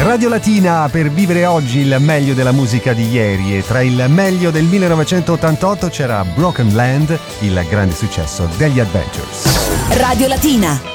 Radio Latina per vivere oggi il meglio della musica di ieri, e tra il meglio del 1988 c'era Broken Land, il grande successo degli Adventures. Radio Latina.